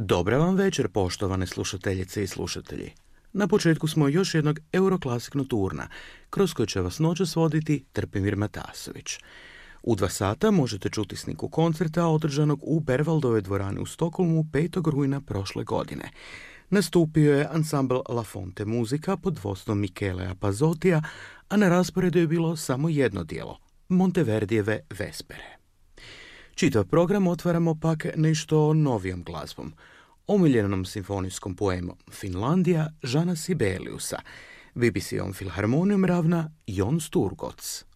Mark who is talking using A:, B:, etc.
A: Dobra vam večer, poštovane slušateljice i slušatelji. Na početku smo još jednog Euroclassic Nocturna, kroz koji će vas noćas voditi Trpimir Matasović. U 2 sata možete čuti sniku koncerta održanog u Berwaldovoj dvorani u Stokholmu 5. rujna prošle godine. Nastupio je ansambl La Fonte Muzika pod vodstvom Michelea Pazzotija, a na rasporedu je bilo samo jedno djelo, Monteverdijeve Vespere. Čitav program otvaramo pak nešto novijom glazbom, omiljenom simfonijskom poemom Finlandija Žana Sibeliusa, BBC-om filharmonijom ravna Jon Sturgots.